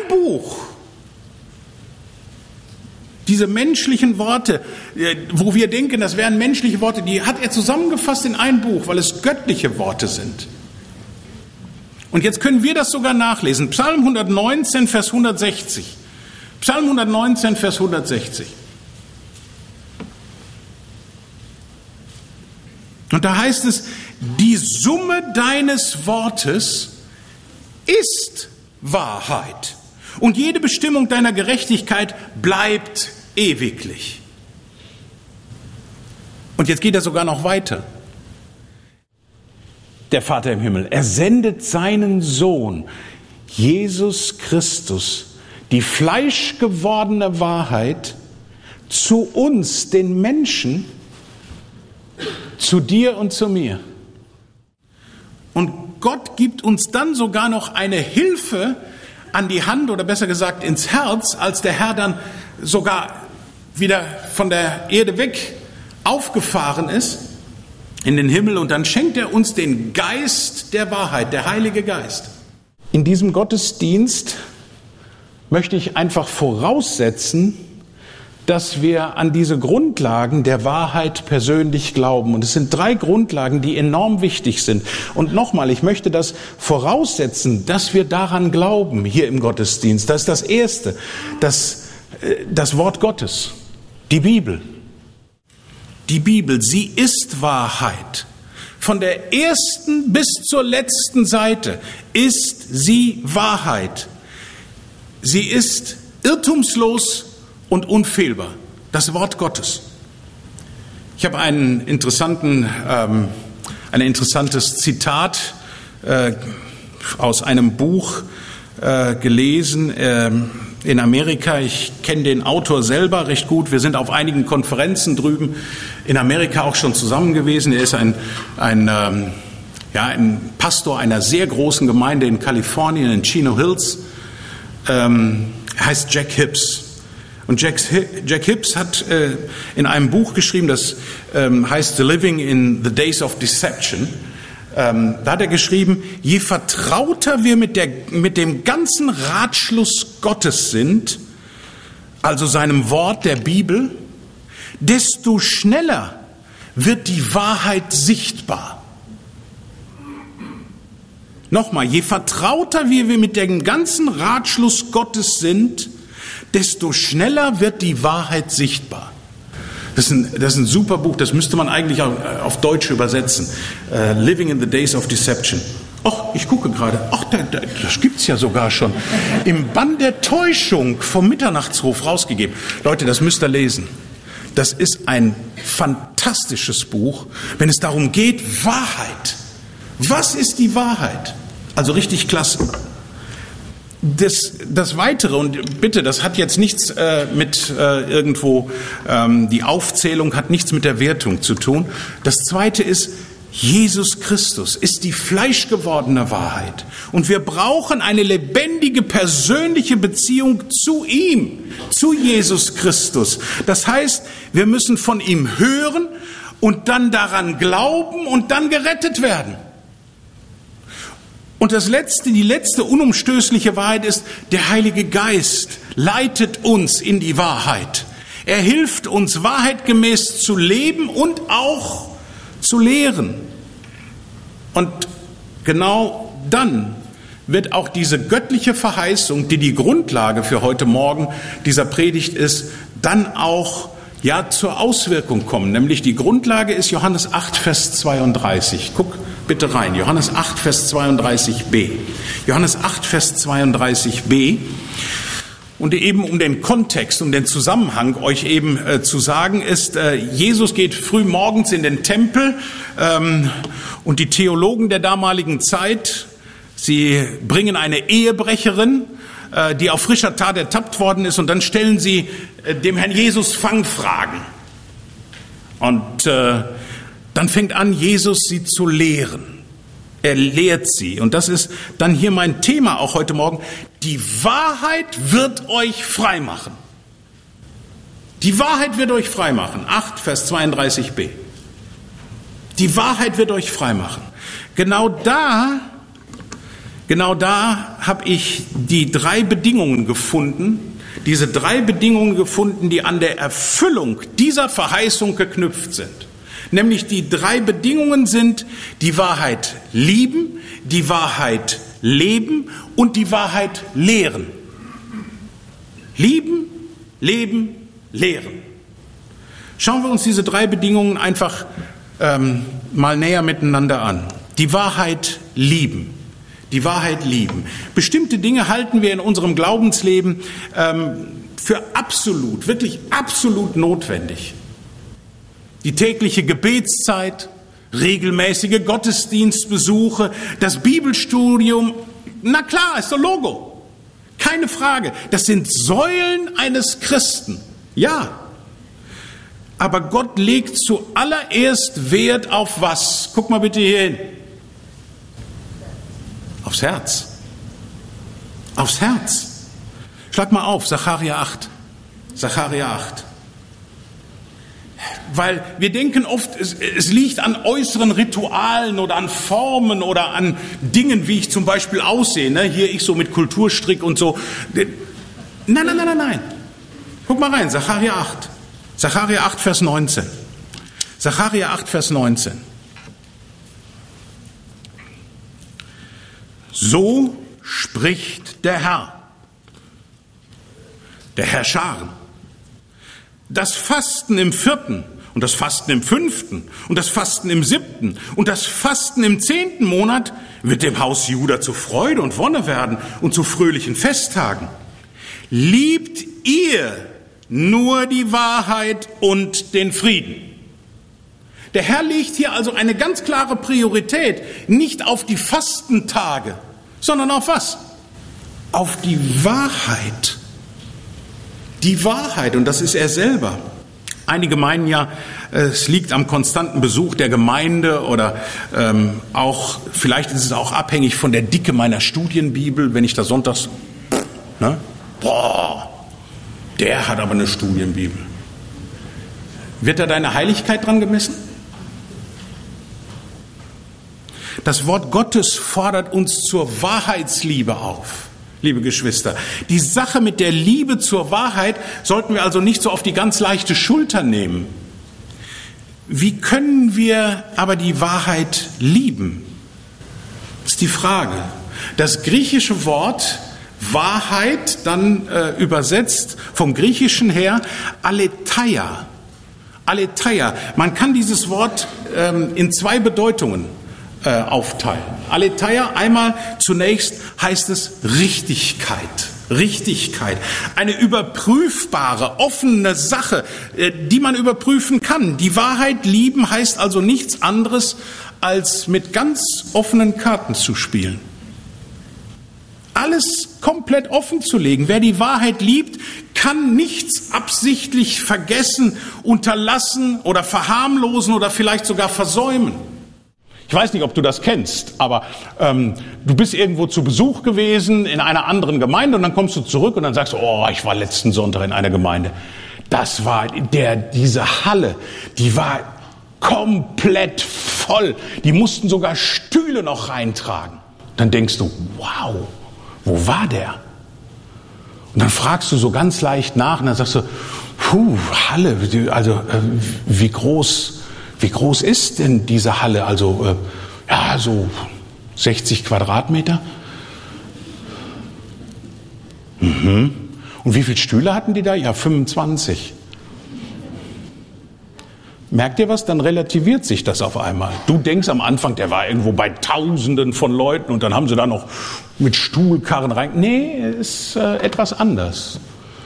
Buch. Diese menschlichen Worte, wo wir denken, das wären menschliche Worte, die hat er zusammengefasst in ein Buch, weil es göttliche Worte sind. Und jetzt können wir das sogar nachlesen. Psalm 119, Vers 160. Psalm 119, Vers 160. Und da heißt es, die Summe deines Wortes ist Wahrheit. Und jede Bestimmung deiner Gerechtigkeit bleibt ewiglich. Und jetzt geht er sogar noch weiter. Der Vater im Himmel, er sendet seinen Sohn, Jesus Christus, die fleischgewordene Wahrheit, zu uns, den Menschen, zu dir und zu mir. Und Gott gibt uns dann sogar noch eine Hilfe an die Hand, oder besser gesagt ins Herz, als der Herr dann sogar wieder von der Erde weg aufgefahren ist in den Himmel, und dann schenkt er uns den Geist der Wahrheit, der Heilige Geist. In diesem Gottesdienst möchte ich einfach voraussetzen, dass wir an diese Grundlagen der Wahrheit persönlich glauben. Und es sind 3 Grundlagen, die enorm wichtig sind. Und nochmal, ich möchte das voraussetzen, dass wir daran glauben hier im Gottesdienst. Das ist das Erste, das Wort Gottes, die Bibel. Die Bibel, sie ist Wahrheit. Von der ersten bis zur letzten Seite ist sie Wahrheit. Sie ist irrtumslos und unfehlbar. Das Wort Gottes. Ich habe ein interessantes Zitat aus einem Buch gelesen in Amerika. Ich kenne den Autor selber recht gut. Wir sind auf einigen Konferenzen drüben in Amerika auch schon zusammen gewesen. Er ist ein Pastor einer sehr großen Gemeinde in Kalifornien, in Chino Hills. Er heißt Jack Hibbs. Und Jack Hibbs hat in einem Buch geschrieben, das heißt The Living in the Days of Deception. Da hat er geschrieben, je vertrauter wir mit dem ganzen Ratschluss Gottes sind, also seinem Wort der Bibel, desto schneller wird die Wahrheit sichtbar. Nochmal, je vertrauter wir mit dem ganzen Ratschluss Gottes sind, desto schneller wird die Wahrheit sichtbar. Das ist ein super Buch, das müsste man eigentlich auch auf Deutsch übersetzen. Living in the Days of Deception. Ach, ich gucke gerade. Ach, das gibt's ja sogar schon. Im Bann der Täuschung vom Mitternachtsruf rausgegeben. Leute, das müsst ihr lesen. Das ist ein fantastisches Buch, wenn es darum geht, Wahrheit. Was ist die Wahrheit? Also richtig klasse. Das Weitere, und bitte, das hat jetzt nichts mit die Aufzählung hat nichts mit der Wertung zu tun. Das Zweite ist, Jesus Christus ist die fleischgewordene Wahrheit. Und wir brauchen eine lebendige, persönliche Beziehung zu ihm, zu Jesus Christus. Das heißt, wir müssen von ihm hören und dann daran glauben und dann gerettet werden. Und die letzte unumstößliche Wahrheit ist, der Heilige Geist leitet uns in die Wahrheit. Er hilft uns, wahrheitgemäß zu leben und auch zu lehren. Und genau dann wird auch diese göttliche Verheißung, die die Grundlage für heute Morgen dieser Predigt ist, dann auch zur Auswirkung kommen. Nämlich die Grundlage ist Johannes 8, Vers 32. Guck bitte rein. Johannes 8, Vers 32b. Johannes 8, Vers 32b. Und eben um den Kontext, um den Zusammenhang euch eben zu sagen ist, Jesus geht früh morgens in den Tempel und die Theologen der damaligen Zeit, sie bringen eine Ehebrecherin, die auf frischer Tat ertappt worden ist, und dann stellen sie dem Herrn Jesus Fangfragen. Und dann fängt an, Jesus sie zu lehren. Er lehrt sie. Und das ist dann hier mein Thema auch heute Morgen. Die Wahrheit wird euch frei machen. Die Wahrheit wird euch frei machen. 8, Vers 32b. Die Wahrheit wird euch frei machen. Genau da Genau da habe ich die 3 Bedingungen gefunden, diese 3 Bedingungen gefunden, die an der Erfüllung dieser Verheißung geknüpft sind. Nämlich die 3 Bedingungen sind die Wahrheit lieben, die Wahrheit leben und die Wahrheit lehren. Lieben, leben, lehren. Schauen wir uns diese 3 Bedingungen einfach mal näher miteinander an. Die Wahrheit lieben. Die Wahrheit lieben. Bestimmte Dinge halten wir in unserem Glaubensleben für absolut, wirklich absolut notwendig. Die tägliche Gebetszeit, regelmäßige Gottesdienstbesuche, das Bibelstudium, na klar, ist doch Logo. Keine Frage. Das sind Säulen eines Christen. Ja. Aber Gott legt zuallererst Wert auf was? Guck mal bitte hier hin. Aufs Herz. Aufs Herz. Schlag mal auf, Sacharja 8. Sacharja 8. Weil wir denken oft, es liegt an äußeren Ritualen oder an Formen oder an Dingen, wie ich zum Beispiel aussehe. Ne? Hier ich so mit Kulturstrick und so. Nein. Guck mal rein, Sacharja 8. Sacharja 8, Vers 19. Sacharja 8, Vers 19. So spricht der Herr Scharen. Das Fasten im 4. und das Fasten im 5. und das Fasten im 7. und das Fasten im 10. Monat wird dem Haus Juda zu Freude und Wonne werden und zu fröhlichen Festtagen. Liebt ihr nur die Wahrheit und den Frieden. Der Herr legt hier also eine ganz klare Priorität, nicht auf die Fastentage, sondern auf was? Auf die Wahrheit. Die Wahrheit, und das ist er selber. Einige meinen ja, es liegt am konstanten Besuch der Gemeinde oder auch, vielleicht ist es auch abhängig von der Dicke meiner Studienbibel, wenn ich da sonntags, ne? Der hat aber eine Studienbibel. Wird da deine Heiligkeit dran gemessen? Das Wort Gottes fordert uns zur Wahrheitsliebe auf, liebe Geschwister. Die Sache mit der Liebe zur Wahrheit sollten wir also nicht so auf die ganz leichte Schulter nehmen. Wie können wir aber die Wahrheit lieben? Das ist die Frage. Das griechische Wort Wahrheit, dann übersetzt vom Griechischen her, Aletheia. Aletheia. Man kann dieses Wort in 2 Bedeutungen aufteilen. Aletheia, einmal zunächst heißt es Richtigkeit. Richtigkeit. Eine überprüfbare, offene Sache, die man überprüfen kann. Die Wahrheit lieben heißt also nichts anderes, als mit ganz offenen Karten zu spielen. Alles komplett offen zu legen. Wer die Wahrheit liebt, kann nichts absichtlich vergessen, unterlassen oder verharmlosen oder vielleicht sogar versäumen. Ich weiß nicht, ob du das kennst, aber du bist irgendwo zu Besuch gewesen in einer anderen Gemeinde und dann kommst du zurück und dann sagst du, ich war letzten Sonntag in einer Gemeinde. Das war diese Halle, die war komplett voll. Die mussten sogar Stühle noch reintragen. Dann denkst du, wow. Wo war der? Und dann fragst du so ganz leicht nach und dann sagst du, Halle, also wie groß ist denn diese Halle? Also so 60 Quadratmeter. Und wie viele Stühle hatten die da? Ja, 25. Merkt ihr was? Dann relativiert sich das auf einmal. Du denkst am Anfang, der war irgendwo bei Tausenden von Leuten und dann haben sie da noch mit Stuhlkarren rein. Nee, ist etwas anders.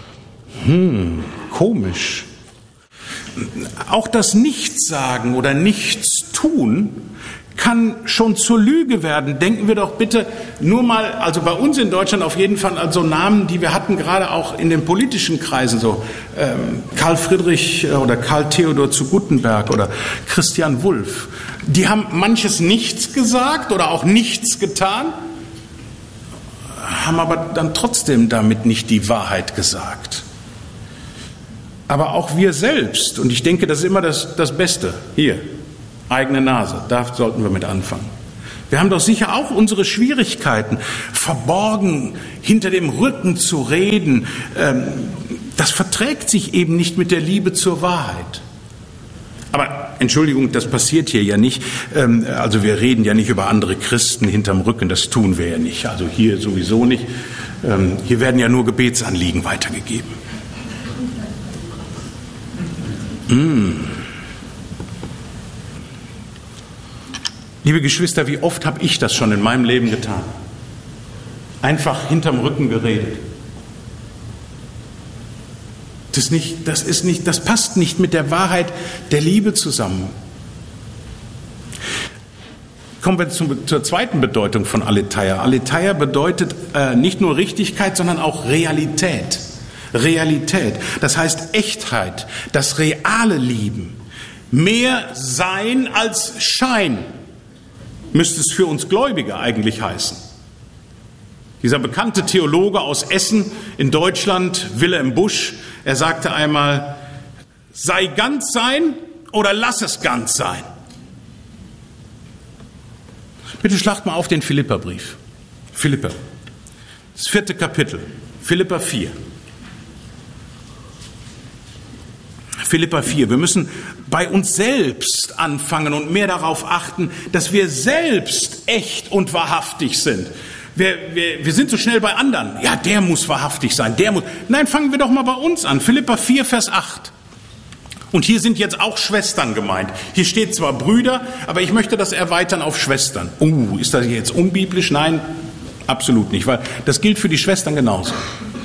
Komisch. Auch das Nichtssagen oder Nichtstun kann schon zur Lüge werden. Denken wir doch bitte nur mal, also bei uns in Deutschland auf jeden Fall an so Namen, die wir hatten, gerade auch in den politischen Kreisen, so Karl Friedrich oder Karl Theodor zu Guttenberg oder Christian Wulff. Die haben manches nichts gesagt oder auch nichts getan, haben aber dann trotzdem damit nicht die Wahrheit gesagt. Aber auch wir selbst, und ich denke, das ist immer das Beste, hier, eigene Nase, da sollten wir mit anfangen. Wir haben doch sicher auch unsere Schwierigkeiten, verborgen hinter dem Rücken zu reden. Das verträgt sich eben nicht mit der Liebe zur Wahrheit. Aber Entschuldigung, das passiert hier ja nicht. Also wir reden ja nicht über andere Christen hinterm Rücken, das tun wir ja nicht. Also hier sowieso nicht. Hier werden ja nur Gebetsanliegen weitergegeben. Liebe Geschwister, wie oft habe ich das schon in meinem Leben getan? Einfach hinterm Rücken geredet. Das passt nicht mit der Wahrheit der Liebe zusammen. Kommen wir zur zweiten Bedeutung von Aletheia. Aletheia bedeutet nicht nur Richtigkeit, sondern auch Realität. Realität, das heißt Echtheit, das reale Lieben. Mehr Sein als Schein müsste es für uns Gläubige eigentlich heißen. Dieser bekannte Theologe aus Essen in Deutschland, Wilhelm Busch, er sagte einmal, sei ganz sein oder lass es ganz sein. Bitte schlagt mal auf den Philipperbrief. Philipper, das 4. Kapitel, Philipper 4. Philipper 4. Wir müssen bei uns selbst anfangen und mehr darauf achten, dass wir selbst echt und wahrhaftig sind. Wir sind so schnell bei anderen. Ja, der muss wahrhaftig sein, der muss. Nein, fangen wir doch mal bei uns an. Philipper 4, Vers 8. Und hier sind jetzt auch Schwestern gemeint. Hier steht zwar Brüder, aber ich möchte das erweitern auf Schwestern. Ist das jetzt unbiblisch? Nein, absolut nicht, weil das gilt für die Schwestern genauso.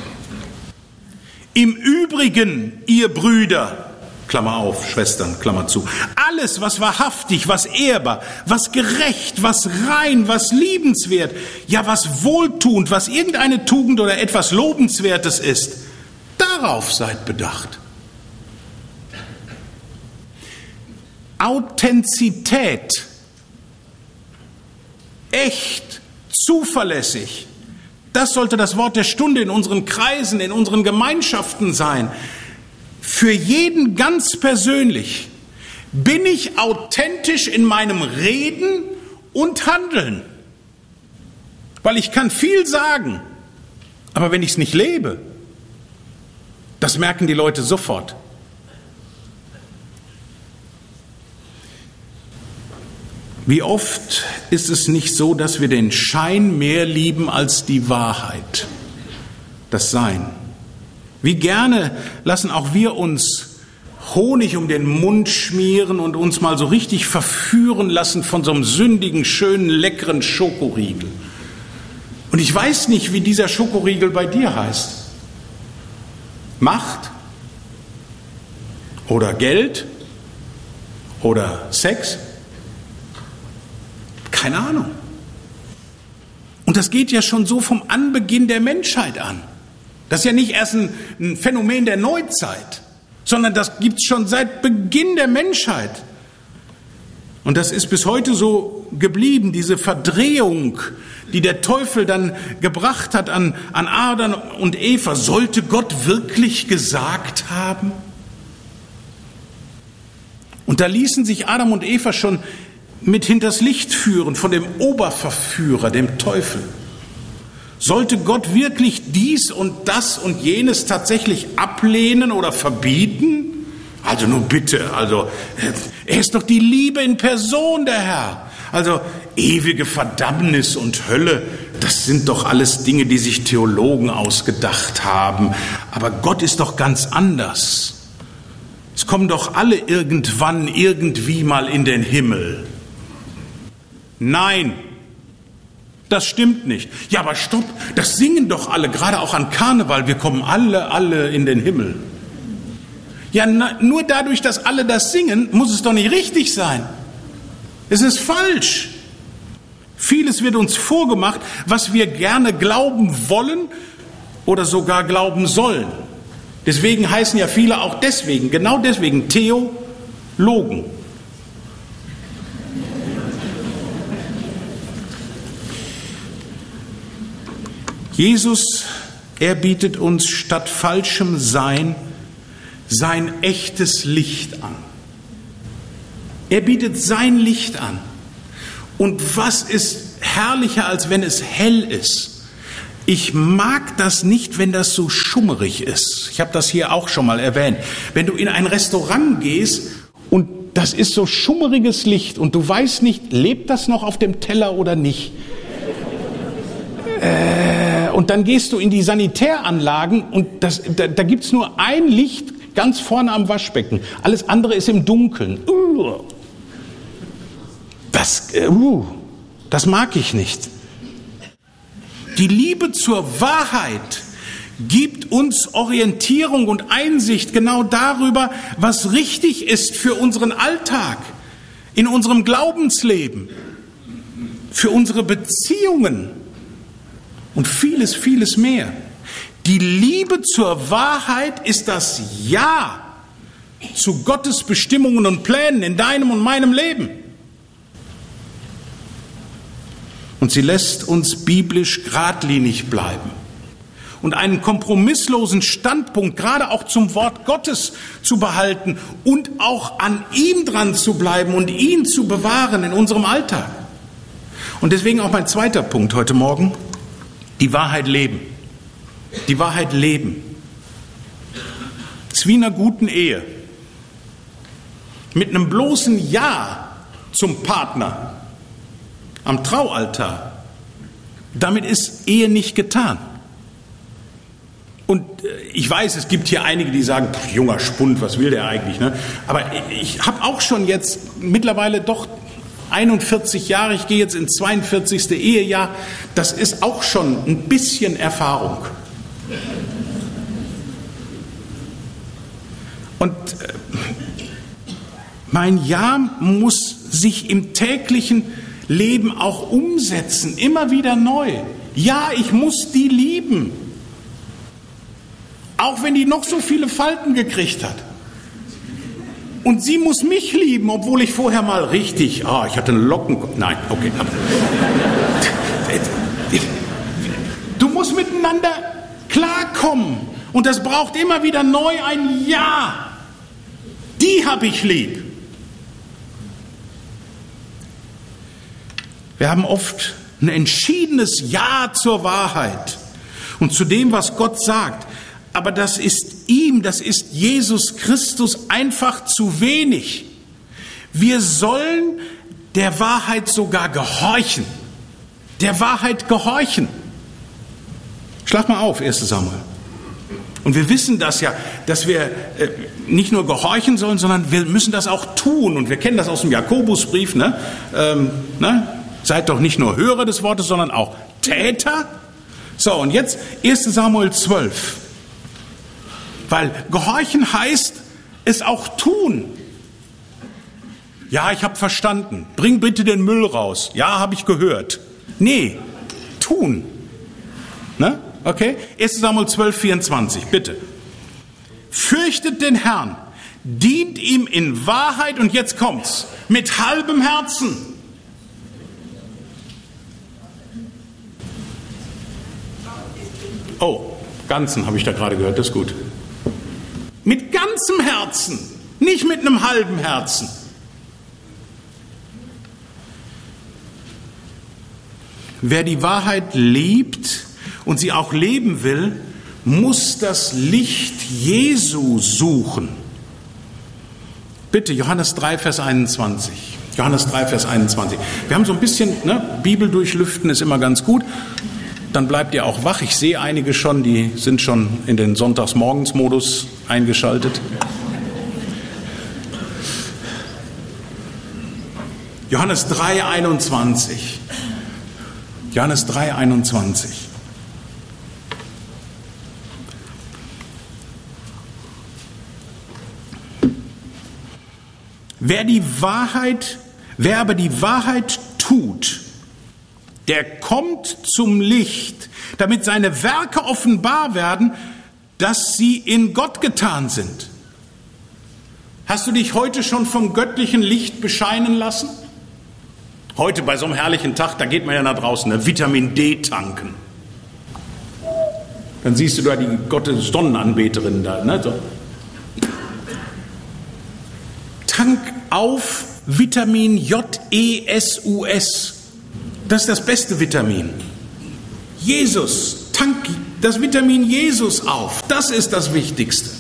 Im Übrigen, ihr Brüder, Klammer auf, Schwestern, Klammer zu, alles, was wahrhaftig, was ehrbar, was gerecht, was rein, was liebenswert, ja, was wohltuend, was irgendeine Tugend oder etwas Lobenswertes ist, darauf seid bedacht. Authentizität, echt, zuverlässig, das sollte das Wort der Stunde in unseren Kreisen, in unseren Gemeinschaften sein. Für jeden ganz persönlich. Bin ich authentisch in meinem Reden und Handeln? Weil ich kann viel sagen, aber wenn ich es nicht lebe, das merken die Leute sofort. Wie oft ist es nicht so, dass wir den Schein mehr lieben als die Wahrheit, das Sein? Wie gerne lassen auch wir uns Honig um den Mund schmieren und uns mal so richtig verführen lassen von so einem sündigen, schönen, leckeren Schokoriegel. Und ich weiß nicht, wie dieser Schokoriegel bei dir heißt. Macht? Oder Geld? Oder Sex? Keine Ahnung. Und das geht ja schon so vom Anbeginn der Menschheit an. Das ist ja nicht erst ein Phänomen der Neuzeit, sondern das gibt es schon seit Beginn der Menschheit. Und das ist bis heute so geblieben, diese Verdrehung, die der Teufel dann gebracht hat an Adam und Eva. Sollte Gott wirklich gesagt haben? Und da ließen sich Adam und Eva schon mit hinters Licht führen von dem Oberverführer, dem Teufel. Sollte Gott wirklich dies und das und jenes tatsächlich ablehnen oder verbieten? Also nur bitte, also er ist doch die Liebe in Person, der Herr. Also ewige Verdammnis und Hölle, das sind doch alles Dinge, die sich Theologen ausgedacht haben. Aber Gott ist doch ganz anders. Es kommen doch alle irgendwann, irgendwie mal in den Himmel. Nein. Das stimmt nicht. Ja, aber stopp, das singen doch alle, gerade auch an Karneval, wir kommen alle in den Himmel. Ja, nur dadurch, dass alle das singen, muss es doch nicht richtig sein. Es ist falsch. Vieles wird uns vorgemacht, was wir gerne glauben wollen oder sogar glauben sollen. Deswegen heißen ja viele auch deswegen, genau deswegen, Theologen. Jesus, er bietet uns statt falschem Sein sein echtes Licht an. Er bietet sein Licht an. Und was ist herrlicher, als wenn es hell ist? Ich mag das nicht, wenn das so schummerig ist. Ich habe das hier auch schon mal erwähnt. Wenn du in ein Restaurant gehst und das ist so schummeriges Licht und du weißt nicht, lebt das noch auf dem Teller oder nicht? Und dann gehst du in die Sanitäranlagen und da gibt's nur ein Licht ganz vorne am Waschbecken. Alles andere ist im Dunkeln. Das mag ich nicht. Die Liebe zur Wahrheit gibt uns Orientierung und Einsicht genau darüber, was richtig ist für unseren Alltag, in unserem Glaubensleben, für unsere Beziehungen und vieles, vieles mehr. Die Liebe zur Wahrheit ist das Ja zu Gottes Bestimmungen und Plänen in deinem und meinem Leben. Und sie lässt uns biblisch geradlinig bleiben und einen kompromisslosen Standpunkt gerade auch zum Wort Gottes zu behalten und auch an ihm dran zu bleiben und ihn zu bewahren in unserem Alltag. Und deswegen auch mein zweiter Punkt heute Morgen, die Wahrheit leben. Die Wahrheit leben. Es ist wie in einer guten Ehe. Mit einem bloßen Ja zum Partner am Traualtar, damit ist Ehe nicht getan. Und ich weiß, es gibt hier einige, die sagen, junger Spund, was will der eigentlich? Ne? Aber ich habe auch schon jetzt mittlerweile doch 41 Jahre, ich gehe jetzt ins 42. Ehejahr, das ist auch schon ein bisschen Erfahrung. Und mein Ja muss sich im täglichen Leben auch umsetzen, immer wieder neu. Ja, ich muss die lieben. Auch wenn die noch so viele Falten gekriegt hat. Und sie muss mich lieben, obwohl ich vorher mal richtig, ich hatte einen Lockenkopf. Nein, okay. Du musst miteinander klarkommen. Und das braucht immer wieder neu ein Ja. Die habe ich lieb. Wir haben oft ein entschiedenes Ja zur Wahrheit und zu dem, was Gott sagt. Aber das ist Jesus Christus einfach zu wenig. Wir sollen der Wahrheit sogar gehorchen. Der Wahrheit gehorchen. Schlag mal auf, 1. Samuel. Und wir wissen das ja, dass wir nicht nur gehorchen sollen, sondern wir müssen das auch tun. Und wir kennen das aus dem Jakobusbrief, ne? Seid doch nicht nur Hörer des Wortes, sondern auch Täter. So, und jetzt 1. Samuel 12. Weil gehorchen heißt es auch tun. Ja, ich habe verstanden. Bring bitte den Müll raus. Ja, habe ich gehört. Nee, tun. Ne? Okay? 1. Samuel 12, 24, bitte. Fürchtet den Herrn, dient ihm in Wahrheit, und jetzt kommt's, mit halbem Herzen. Oh, ganzen habe ich da gerade gehört, das ist gut. Mit ganzem Herzen, nicht mit einem halben Herzen. Wer die Wahrheit liebt und sie auch leben will, muss das Licht Jesu suchen. Bitte, Johannes 3, Vers 21. Johannes 3, Vers 21. Wir haben so ein bisschen, Bibel durchlüften ist immer ganz gut. Dann bleibt ihr auch wach. Ich sehe einige schon, die sind schon in den Sonntagsmorgens-Modus eingeschaltet. Johannes 3, 21. Johannes 3, 21. Wer aber die Wahrheit tut, der kommt zum Licht, damit seine Werke offenbar werden, dass sie in Gott getan sind. Hast du dich heute schon vom göttlichen Licht bescheinen lassen? Heute bei so einem herrlichen Tag, da geht man ja nach draußen, Vitamin D tanken. Dann siehst du da die Gottes-Sonnenanbeterinnen da. Ne? So. Tank auf Vitamin JESUS. Das ist das beste Vitamin. Jesus, tank das Vitamin Jesus auf. Das ist das Wichtigste.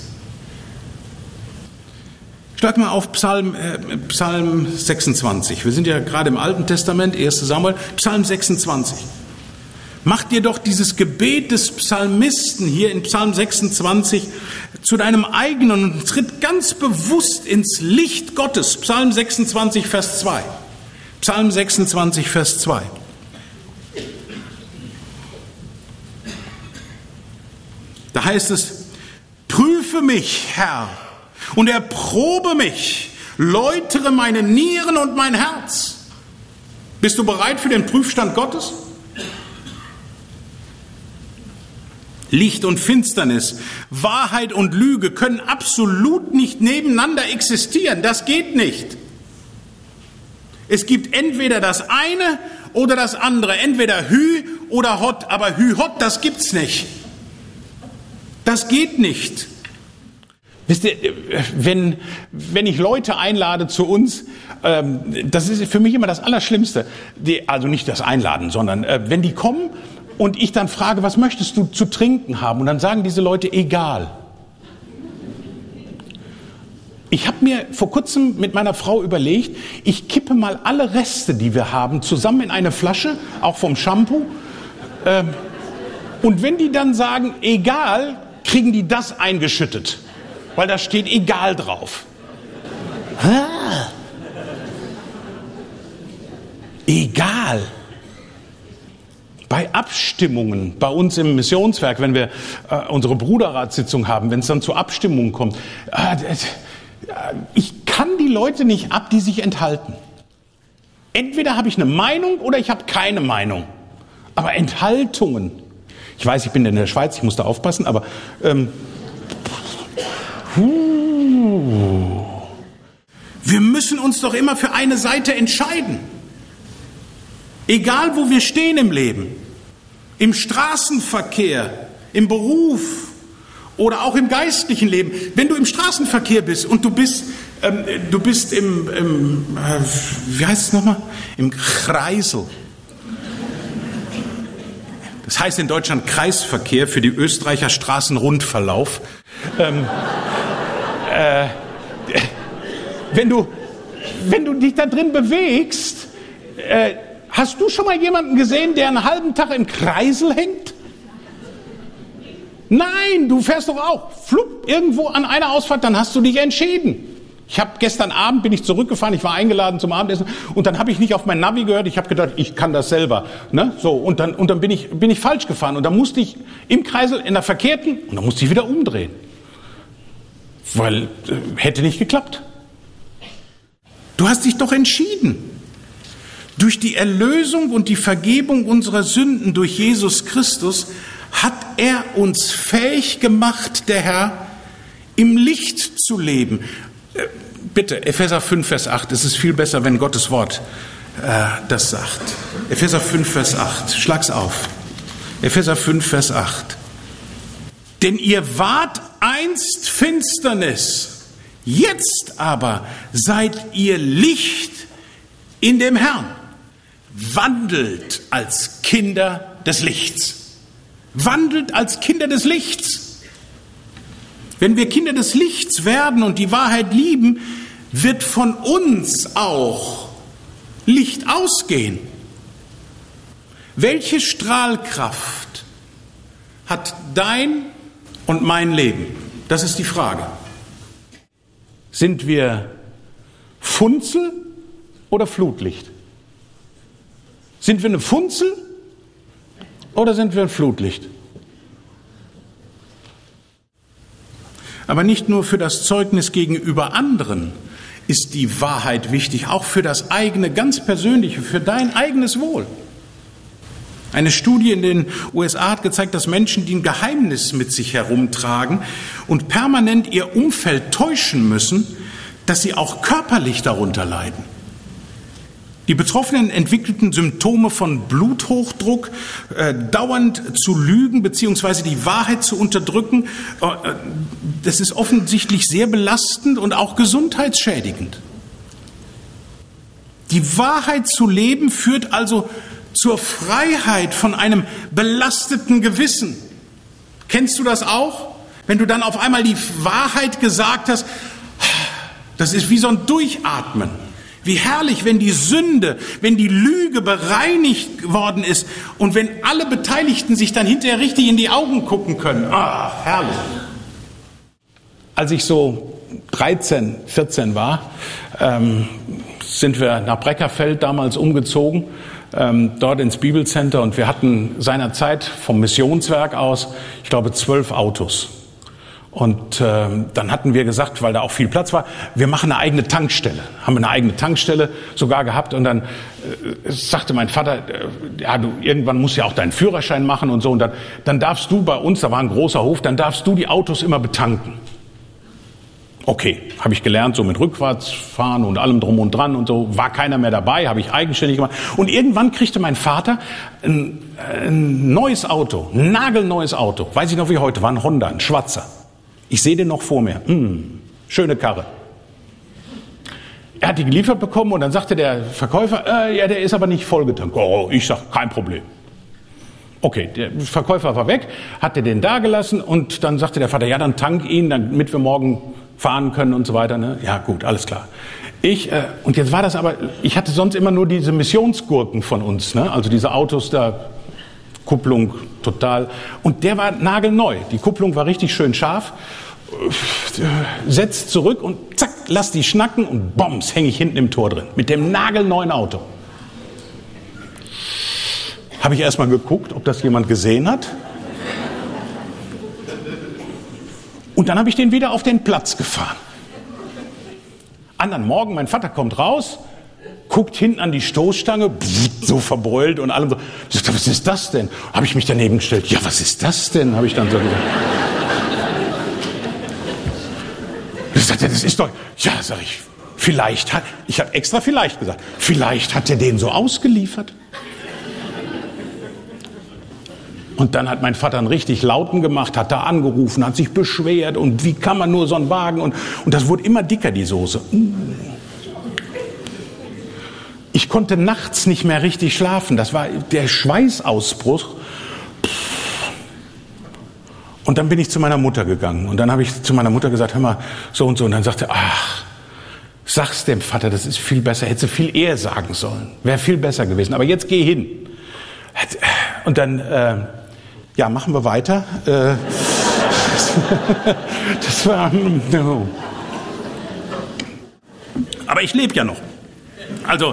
Schlag mal auf Psalm 26. Wir sind ja gerade im Alten Testament, 1. Samuel, Psalm 26. Mach dir doch dieses Gebet des Psalmisten hier in Psalm 26 zu deinem eigenen und tritt ganz bewusst ins Licht Gottes. Psalm 26, Vers 2. Psalm 26, Vers 2. Da heißt es, prüfe mich, Herr, und erprobe mich, läutere meine Nieren und mein Herz. Bist du bereit für den Prüfstand Gottes? Licht und Finsternis, Wahrheit und Lüge können absolut nicht nebeneinander existieren. Das geht nicht. Es gibt entweder das eine oder das andere. Entweder Hü oder Hot. Aber Hü-Hot, das gibt's nicht. Das geht nicht. Wisst ihr, wenn ich Leute einlade zu uns, das ist für mich immer das Allerschlimmste. Also nicht das Einladen, sondern wenn die kommen und ich dann frage, was möchtest du zu trinken haben? Und dann sagen diese Leute, egal. Ich habe mir vor kurzem mit meiner Frau überlegt, ich kippe mal alle Reste, die wir haben, zusammen in eine Flasche, auch vom Shampoo. Und wenn die dann sagen, egal, kriegen die das eingeschüttet. Weil da steht egal drauf. Egal. Bei Abstimmungen, bei uns im Missionswerk, wenn wir unsere Bruderratssitzung haben, wenn es dann zu Abstimmungen kommt, ich kann die Leute nicht ab, die sich enthalten. Entweder habe ich eine Meinung oder ich habe keine Meinung. Aber Enthaltungen, ich weiß, ich bin in der Schweiz, ich muss da aufpassen, aber wir müssen uns doch immer für eine Seite entscheiden. Egal, wo wir stehen im Leben, im Straßenverkehr, im Beruf oder auch im geistlichen Leben. Wenn du im Straßenverkehr bist und du bist wie heißt es nochmal? Im Kreisel. Das heißt in Deutschland Kreisverkehr, für die Österreicher Straßenrundverlauf. Wenn du dich da drin bewegst, hast du schon mal jemanden gesehen, der einen halben Tag im Kreisel hängt? Nein, du fährst doch auch flupp irgendwo an einer Ausfahrt, dann hast du dich entschieden. Gestern Abend bin ich zurückgefahren, ich war eingeladen zum Abendessen und dann habe ich nicht auf mein Navi gehört, ich habe gedacht, ich kann das selber. Ne? So, und dann bin ich falsch gefahren und dann musste ich im Kreisel in der verkehrten und dann musste ich wieder umdrehen. Weil hätte nicht geklappt. Du hast dich doch entschieden. Durch die Erlösung und die Vergebung unserer Sünden durch Jesus Christus hat er uns fähig gemacht, der Herr, im Licht zu leben. Bitte, Epheser 5, Vers 8. Es ist viel besser, wenn Gottes Wort das sagt. Epheser 5, Vers 8. Schlag's auf. Epheser 5, Vers 8. Denn ihr wart einst Finsternis, jetzt aber seid ihr Licht in dem Herrn. Wandelt als Kinder des Lichts. Wandelt als Kinder des Lichts. Wenn wir Kinder des Lichts werden und die Wahrheit lieben, wird von uns auch Licht ausgehen. Welche Strahlkraft hat dein und mein Leben? Das ist die Frage. Sind wir Funzel oder Flutlicht? Sind wir eine Funzel oder sind wir ein Flutlicht? Aber nicht nur für das Zeugnis gegenüber anderen ist die Wahrheit wichtig, auch für das eigene, ganz persönliche, für dein eigenes Wohl. Eine Studie in den USA hat gezeigt, dass Menschen, die ein Geheimnis mit sich herumtragen und permanent ihr Umfeld täuschen müssen, dass sie auch körperlich darunter leiden. Die Betroffenen entwickelten Symptome von Bluthochdruck, dauernd zu lügen bzw. die Wahrheit zu unterdrücken. Das ist offensichtlich sehr belastend und auch gesundheitsschädigend. Die Wahrheit zu leben führt also zur Freiheit von einem belasteten Gewissen. Kennst du das auch? Wenn du dann auf einmal die Wahrheit gesagt hast, das ist wie so ein Durchatmen. Wie herrlich, wenn die Sünde, wenn die Lüge bereinigt worden ist und wenn alle Beteiligten sich dann hinterher richtig in die Augen gucken können. Ah, herrlich. Als ich so 13, 14 war, sind wir nach Breckerfeld damals umgezogen, dort ins Bibelcenter, und wir hatten seinerzeit vom Missionswerk aus, ich glaube, 12 Autos. Und dann hatten wir gesagt, weil da auch viel Platz war, wir machen eine eigene Tankstelle. Haben wir eine eigene Tankstelle sogar gehabt, und dann sagte mein Vater, ja, du irgendwann musst ja auch deinen Führerschein machen und so, und dann darfst du bei uns, da war ein großer Hof, dann darfst du die Autos immer betanken. Okay, habe ich gelernt, so mit Rückwärtsfahren und allem drum und dran und so, war keiner mehr dabei, habe ich eigenständig gemacht. Und irgendwann kriegte mein Vater ein neues Auto, ein nagelneues Auto, weiß ich noch wie heute, war ein Honda, ein schwarzer. Ich sehe den noch vor mir, schöne Karre. Er hat die geliefert bekommen und dann sagte der Verkäufer, ja, der ist aber nicht vollgetankt. Oh, ich sag, kein Problem. Okay, der Verkäufer war weg, hatte den da gelassen, und dann sagte der Vater, ja, dann tank ihn, damit wir morgen fahren können und so weiter. Ne? Ja, gut, alles klar. Und jetzt war das aber, ich hatte sonst immer nur diese Missionsgurken von uns, ne? Also diese Autos da, Kupplung total. Und der war nagelneu. Die Kupplung war richtig schön scharf. Setzt zurück und zack, lass die schnacken und bombs, hänge ich hinten im Tor drin. Mit dem nagelneuen Auto. Habe ich erstmal geguckt, ob das jemand gesehen hat. Und dann habe ich den wieder auf den Platz gefahren. Anderen Morgen, mein Vater kommt raus, guckt hinten an die Stoßstange, so verbeult und allem so. Ich sagte, was ist das denn? Habe ich mich daneben gestellt. Ja, was ist das denn? Habe ich dann so gesagt. Ich sagte, das ist doch, ja, sag ich, ich habe extra vielleicht gesagt, vielleicht hat er den so ausgeliefert. Und dann hat mein Vater einen richtig lauten gemacht, hat da angerufen, hat sich beschwert, und wie kann man nur so einen Wagen, und das wurde immer dicker, die Soße. Ich konnte nachts nicht mehr richtig schlafen, das war der Schweißausbruch. Und dann bin ich zu meiner Mutter gegangen, und dann habe ich zu meiner Mutter gesagt, hör mal, so und so, und dann sagte, ach, sag's dem Vater, das ist viel besser, hätte sie viel eher sagen sollen, wäre viel besser gewesen, aber jetzt geh hin. Und dann, ja, machen wir weiter. Das war, no. Aber ich lebe ja noch. Also,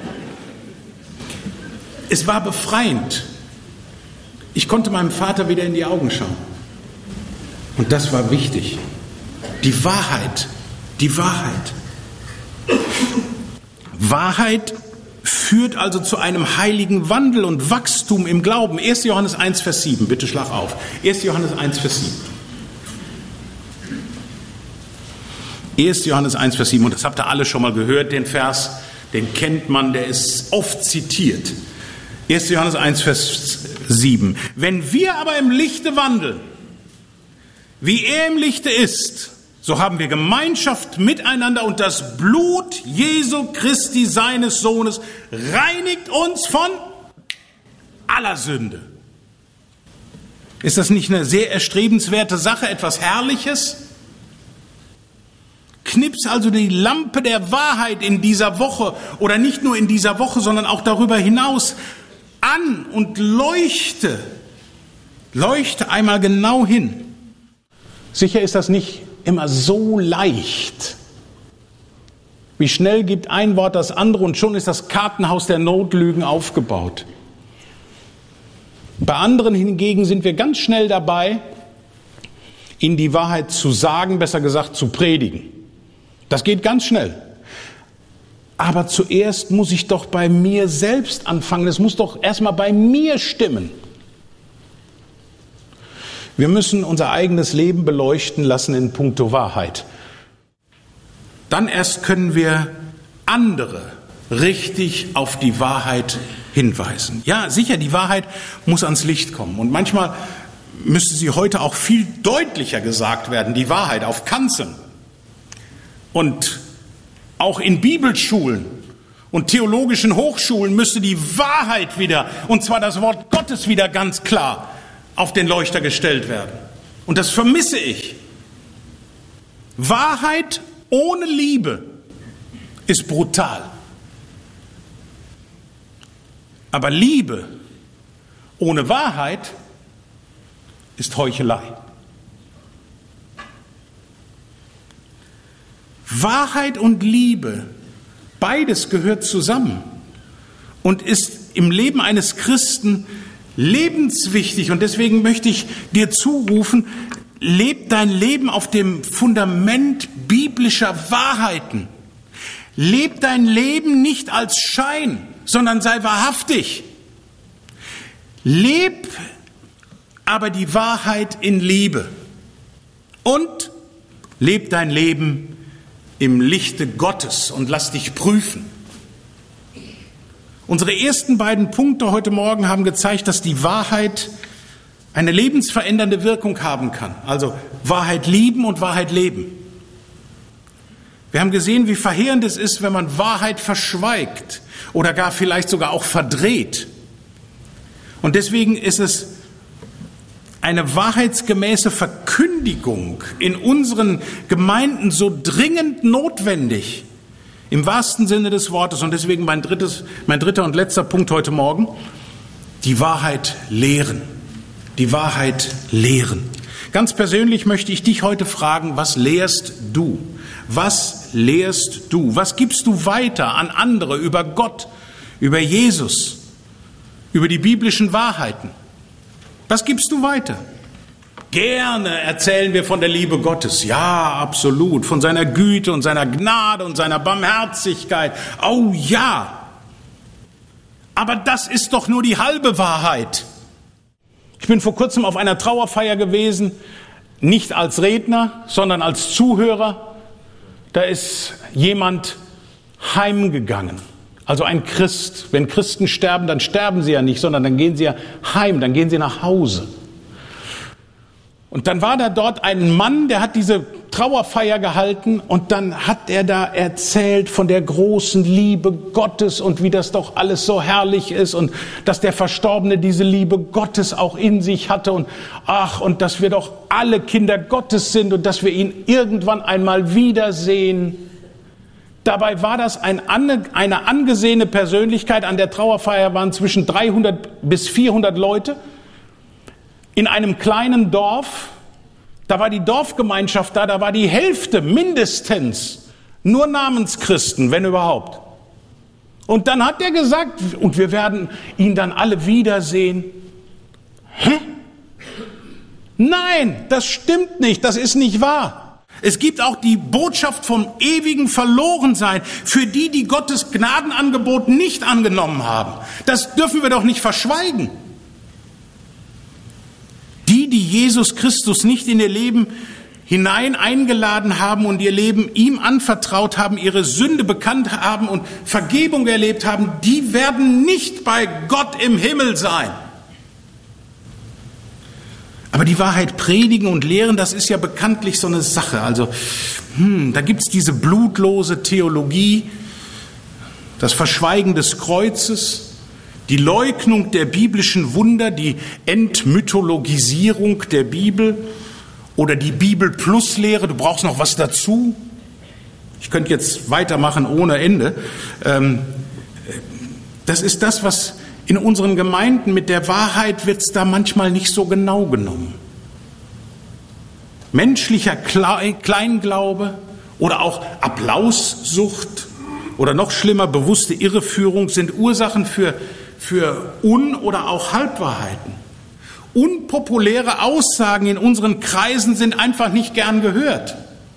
es war befreiend. Ich konnte meinem Vater wieder in die Augen schauen. Und das war wichtig. Die Wahrheit. Die Wahrheit. Wahrheit führt also zu einem heiligen Wandel und Wachstum im Glauben. 1. Johannes 1, Vers 7, bitte schlag auf. 1. Johannes 1, Vers 7. 1. Johannes 1, Vers 7, und das habt ihr alle schon mal gehört, den Vers, den kennt man, der ist oft zitiert. 1. Johannes 1, Vers 7. Wenn wir aber im Lichte wandeln, wie er im Lichte ist, so haben wir Gemeinschaft miteinander, und das Blut Jesu Christi, seines Sohnes, reinigt uns von aller Sünde. Ist das nicht eine sehr erstrebenswerte Sache, etwas Herrliches? Knips also die Lampe der Wahrheit in dieser Woche, oder nicht nur in dieser Woche, sondern auch darüber hinaus an und leuchte einmal genau hin. Sicher ist das nicht immer so leicht. Wie schnell gibt ein Wort das andere, und schon ist das Kartenhaus der Notlügen aufgebaut. Bei anderen hingegen sind wir ganz schnell dabei, ihnen die Wahrheit zu sagen, besser gesagt zu predigen. Das geht ganz schnell. Aber zuerst muss ich doch bei mir selbst anfangen. Es muss doch erstmal bei mir stimmen. Wir müssen unser eigenes Leben beleuchten lassen in puncto Wahrheit. Dann erst können wir andere richtig auf die Wahrheit hinweisen. Ja, sicher, die Wahrheit muss ans Licht kommen. Und manchmal müsste sie heute auch viel deutlicher gesagt werden, die Wahrheit auf Kanzeln. Und auch in Bibelschulen und theologischen Hochschulen müsste die Wahrheit wieder, und zwar das Wort Gottes wieder ganz klar auf den Leuchter gestellt werden. Und das vermisse ich. Wahrheit ohne Liebe ist brutal. Aber Liebe ohne Wahrheit ist Heuchelei. Wahrheit und Liebe, beides gehört zusammen und ist im Leben eines Christen lebenswichtig. Und deswegen möchte ich dir zurufen, leb dein Leben auf dem Fundament biblischer Wahrheiten. Leb dein Leben nicht als Schein, sondern sei wahrhaftig. Leb aber die Wahrheit in Liebe und leb dein Leben im Lichte Gottes und lass dich prüfen. Unsere ersten beiden Punkte heute Morgen haben gezeigt, dass die Wahrheit eine lebensverändernde Wirkung haben kann. Also Wahrheit lieben und Wahrheit leben. Wir haben gesehen, wie verheerend es ist, wenn man Wahrheit verschweigt oder gar vielleicht sogar auch verdreht. Und deswegen ist es eine wahrheitsgemäße Verkündigung in unseren Gemeinden so dringend notwendig, im wahrsten Sinne des Wortes. Und deswegen mein dritter und letzter Punkt heute Morgen, die Wahrheit lehren. Die Wahrheit lehren. Ganz persönlich möchte ich dich heute fragen, was lehrst du? Was lehrst du? Was gibst du weiter an andere über Gott, über Jesus, über die biblischen Wahrheiten? Was gibst du weiter? Gerne erzählen wir von der Liebe Gottes. Ja, absolut. Von seiner Güte und seiner Gnade und seiner Barmherzigkeit. Oh ja. Aber das ist doch nur die halbe Wahrheit. Ich bin vor kurzem auf einer Trauerfeier gewesen, nicht als Redner, sondern als Zuhörer. Da ist jemand heimgegangen. Also ein Christ. Wenn Christen sterben, dann sterben sie ja nicht, sondern dann gehen sie ja heim, dann gehen sie nach Hause. Und dann war da dort ein Mann, der hat diese Trauerfeier gehalten und dann hat er da erzählt von der großen Liebe Gottes und wie das doch alles so herrlich ist und dass der Verstorbene diese Liebe Gottes auch in sich hatte und und dass wir doch alle Kinder Gottes sind und dass wir ihn irgendwann einmal wiedersehen. Dabei war das eine angesehene Persönlichkeit. An der Trauerfeier waren zwischen 300 bis 400 Leute. In einem kleinen Dorf, da war die Dorfgemeinschaft da war die Hälfte mindestens nur Namenschristen, wenn überhaupt. Und dann hat er gesagt, und wir werden ihn dann alle wiedersehen. Hä? Nein, das stimmt nicht, das ist nicht wahr. Es gibt auch die Botschaft vom ewigen Verlorensein für die, die Gottes Gnadenangebot nicht angenommen haben. Das dürfen wir doch nicht verschweigen. Die Jesus Christus nicht in ihr Leben hinein eingeladen haben und ihr Leben ihm anvertraut haben, ihre Sünde bekannt haben und Vergebung erlebt haben, die werden nicht bei Gott im Himmel sein. Aber die Wahrheit predigen und lehren, das ist ja bekanntlich so eine Sache. Also, da gibt's diese blutlose Theologie, das Verschweigen des Kreuzes, die Leugnung der biblischen Wunder, die Entmythologisierung der Bibel oder die Bibel-Plus-Lehre, du brauchst noch was dazu. Ich könnte jetzt weitermachen ohne Ende. Das ist das, was in unseren Gemeinden mit der Wahrheit wird es da manchmal nicht so genau genommen. Menschlicher Kleinglaube oder auch Applaussucht oder noch schlimmer bewusste Irreführung sind Ursachen für Un- oder auch Halbwahrheiten. Unpopuläre Aussagen in unseren Kreisen sind einfach nicht gern gehört.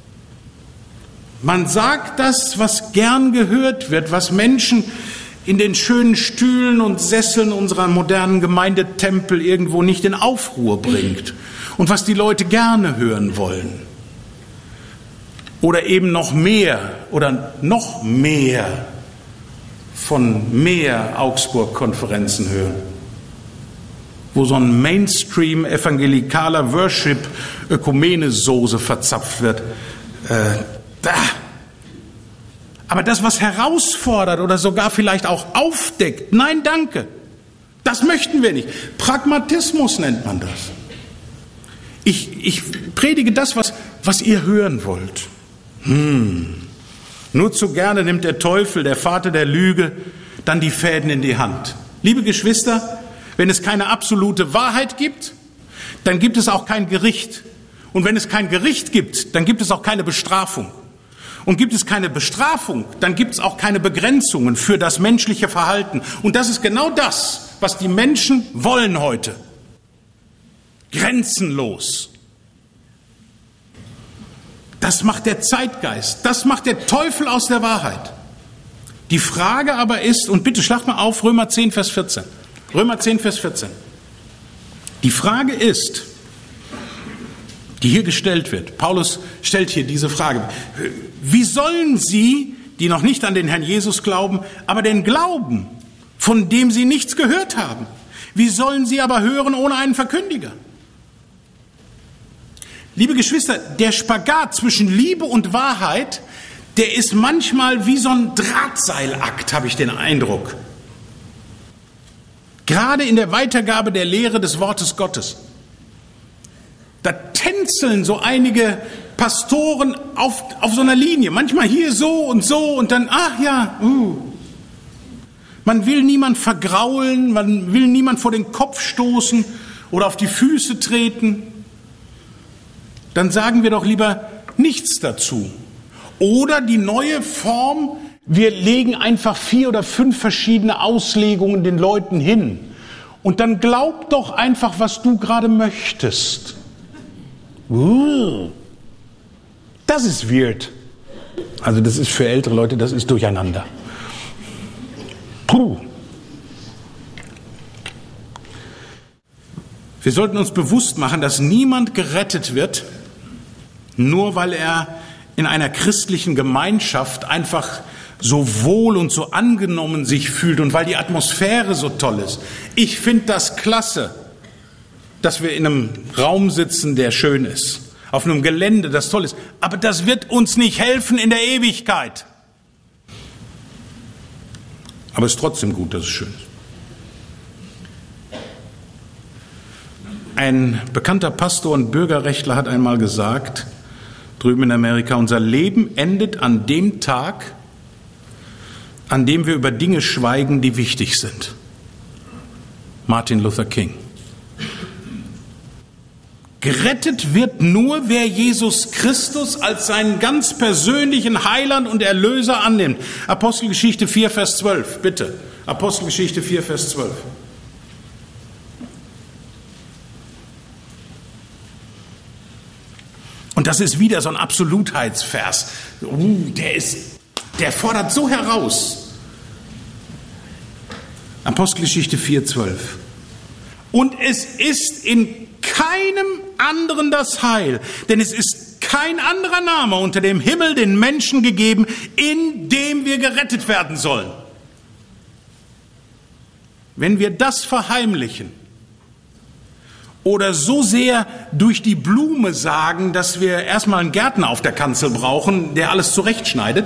Man sagt das, was gern gehört wird, was Menschen in den schönen Stühlen und Sesseln unserer modernen Gemeindetempel irgendwo nicht in Aufruhr bringt und was die Leute gerne hören wollen. Oder eben noch mehr von mehr Augsburg-Konferenzen hören, wo so ein Mainstream-evangelikaler Worship-Ökumene-Soße verzapft wird. Aber das, was herausfordert oder sogar vielleicht auch aufdeckt, nein, danke. Das möchten wir nicht. Pragmatismus nennt man das. Ich predige das, was ihr hören wollt. Nur zu gerne nimmt der Teufel, der Vater der Lüge, dann die Fäden in die Hand. Liebe Geschwister, wenn es keine absolute Wahrheit gibt, dann gibt es auch kein Gericht. Und wenn es kein Gericht gibt, dann gibt es auch keine Bestrafung. Und gibt es keine Bestrafung, dann gibt es auch keine Begrenzungen für das menschliche Verhalten. Und das ist genau das, was die Menschen wollen heute. Grenzenlos. Das macht der Zeitgeist, das macht der Teufel aus der Wahrheit. Die Frage aber ist, und bitte schlag mal auf, Römer 10, Vers 14. Römer 10, Vers 14. Die Frage ist, die hier gestellt wird, Paulus stellt hier diese Frage, wie sollen sie, die noch nicht an den Herrn Jesus glauben, aber den glauben, von dem sie nichts gehört haben? Wie sollen sie aber hören ohne einen Verkündiger? Liebe Geschwister, der Spagat zwischen Liebe und Wahrheit, der ist manchmal wie so ein Drahtseilakt, habe ich den Eindruck. Gerade in der Weitergabe der Lehre des Wortes Gottes. Da tänzeln so einige Pastoren auf so einer Linie. Manchmal hier so und dann, ach ja, Man will niemand vergraulen, man will niemand vor den Kopf stoßen oder auf die Füße treten. Dann sagen wir doch lieber nichts dazu. Oder die neue Form, wir legen einfach 4 oder 5 verschiedene Auslegungen den Leuten hin. Und dann glaub doch einfach, was du gerade möchtest. Das ist weird. Also das ist für ältere Leute, das ist durcheinander. Puh. Wir sollten uns bewusst machen, dass niemand gerettet wird, nur weil er in einer christlichen Gemeinschaft einfach so wohl und so angenommen sich fühlt und weil die Atmosphäre so toll ist. Ich finde das klasse, dass wir in einem Raum sitzen, der schön ist, auf einem Gelände, das toll ist. Aber das wird uns nicht helfen in der Ewigkeit. Aber es ist trotzdem gut, dass es schön ist. Ein bekannter Pastor und Bürgerrechtler hat einmal gesagt, drüben in Amerika, unser Leben endet an dem Tag, an dem wir über Dinge schweigen, die wichtig sind. Martin Luther King. Gerettet wird nur, wer Jesus Christus als seinen ganz persönlichen Heiland und Erlöser annimmt. Apostelgeschichte 4, Vers 12, bitte. Apostelgeschichte 4, Vers 12. Und das ist wieder so ein Absolutheitsvers. Der fordert so heraus. Apostelgeschichte 4, 12. Und es ist in keinem anderen das Heil, denn es ist kein anderer Name unter dem Himmel den Menschen gegeben, in dem wir gerettet werden sollen. Wenn wir das verheimlichen oder so sehr durch die Blume sagen, dass wir erstmal einen Gärtner auf der Kanzel brauchen, der alles zurechtschneidet,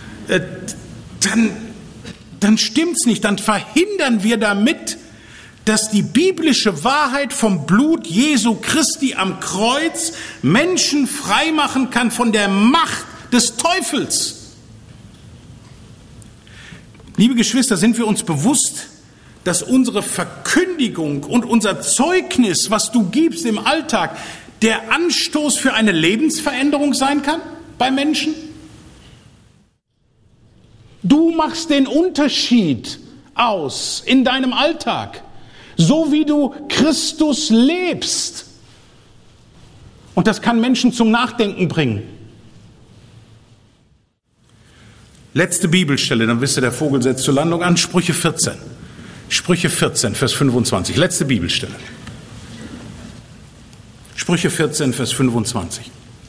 dann stimmt's nicht, dann verhindern wir damit, dass die biblische Wahrheit vom Blut Jesu Christi am Kreuz Menschen freimachen kann von der Macht des Teufels. Liebe Geschwister, sind wir uns bewusst, dass unsere Verkündigung und unser Zeugnis, was du gibst im Alltag, der Anstoß für eine Lebensveränderung sein kann bei Menschen? Du machst den Unterschied aus in deinem Alltag. So wie du Christus lebst. Und das kann Menschen zum Nachdenken bringen. Letzte Bibelstelle, dann wisst ihr, der Vogel setzt zur Landung an, Sprüche 14. Sprüche 14, Vers 25. Letzte Bibelstelle. Sprüche 14, Vers 25.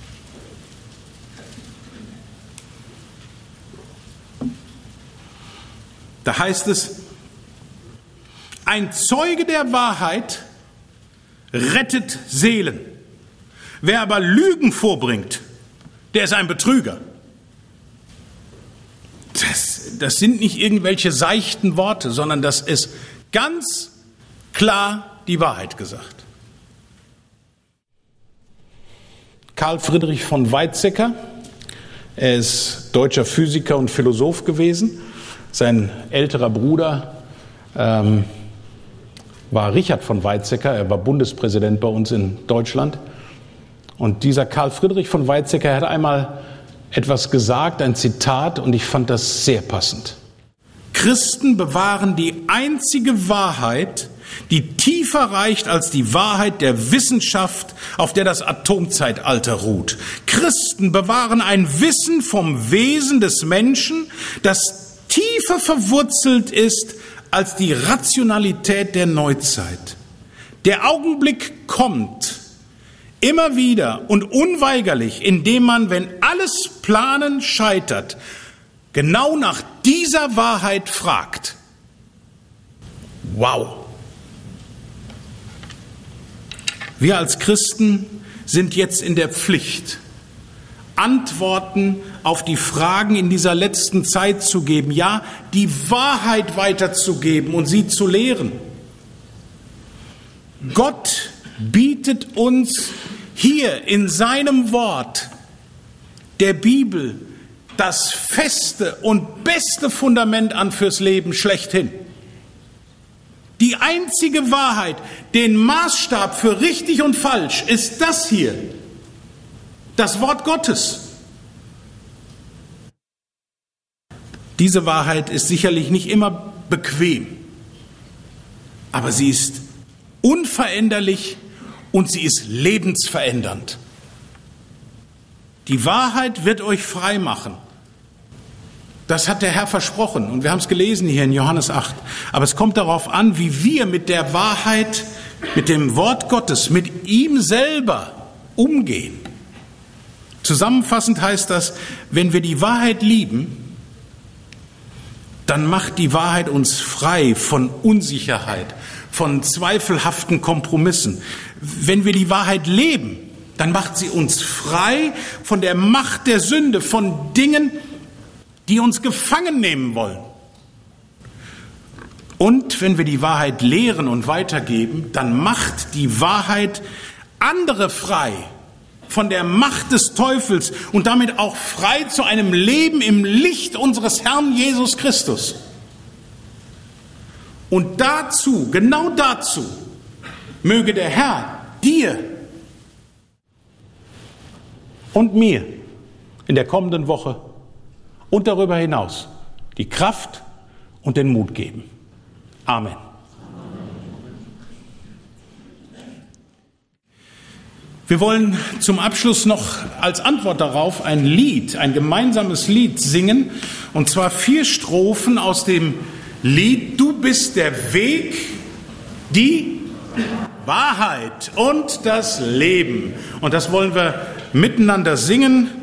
Da heißt es, ein Zeuge der Wahrheit rettet Seelen. Wer aber Lügen vorbringt, der ist ein Betrüger. das sind nicht irgendwelche seichten Worte, sondern das ist ganz klar die Wahrheit gesagt. Karl Friedrich von Weizsäcker, er ist deutscher Physiker und Philosoph gewesen. Sein älterer Bruder war Richard von Weizsäcker, er war Bundespräsident bei uns in Deutschland. Und dieser Karl Friedrich von Weizsäcker hat einmal etwas gesagt, ein Zitat, und ich fand das sehr passend. Christen bewahren die einzige Wahrheit, die tiefer reicht als die Wahrheit der Wissenschaft, auf der das Atomzeitalter ruht. Christen bewahren ein Wissen vom Wesen des Menschen, das tiefer verwurzelt ist als die Rationalität der Neuzeit. Der Augenblick kommt immer wieder und unweigerlich, indem man, wenn alles Planen scheitert, genau nach dieser Wahrheit fragt. Wow! Wir als Christen sind jetzt in der Pflicht, Antworten auf die Fragen in dieser letzten Zeit zu geben, ja, die Wahrheit weiterzugeben und sie zu lehren. Gott bietet uns hier in seinem Wort, der Bibel, das feste und beste Fundament an fürs Leben schlechthin. Die einzige Wahrheit, den Maßstab für richtig und falsch, ist das hier, das Wort Gottes. Diese Wahrheit ist sicherlich nicht immer bequem, aber sie ist unveränderlich und sie ist lebensverändernd. Die Wahrheit wird euch frei machen. Das hat der Herr versprochen und wir haben es gelesen hier in Johannes 8. Aber es kommt darauf an, wie wir mit der Wahrheit, mit dem Wort Gottes, mit ihm selber umgehen. Zusammenfassend heißt das, wenn wir die Wahrheit lieben, dann macht die Wahrheit uns frei von Unsicherheit, von zweifelhaften Kompromissen. Wenn wir die Wahrheit leben, dann macht sie uns frei von der Macht der Sünde, von Dingen, die uns gefangen nehmen wollen. Und wenn wir die Wahrheit lehren und weitergeben, dann macht die Wahrheit andere frei von der Macht des Teufels und damit auch frei zu einem Leben im Licht unseres Herrn Jesus Christus. Und dazu, genau dazu, möge der Herr dir und mir in der kommenden Woche und darüber hinaus die Kraft und den Mut geben. Amen. Wir wollen zum Abschluss noch als Antwort darauf ein Lied, ein gemeinsames Lied singen, und zwar 4 Strophen aus dem Lied Du bist der Weg, die Wahrheit und das Leben. Und das wollen wir miteinander singen.